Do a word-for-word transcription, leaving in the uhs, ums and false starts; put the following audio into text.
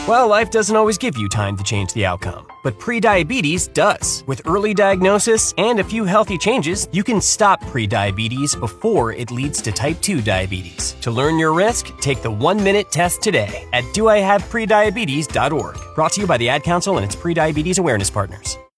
Well, life doesn't always give you time to change the outcome, but prediabetes does. With early diagnosis and a few healthy changes, you can stop prediabetes before it leads to type two diabetes. To learn your risk, take the one-minute test today at do I have prediabetes dot org. Brought to you by the Ad Council and its prediabetes awareness partners.